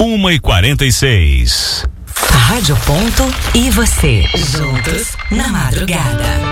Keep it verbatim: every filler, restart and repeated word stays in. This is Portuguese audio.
uma e quarenta e seis. Rádio Ponto e você, juntos na madrugada.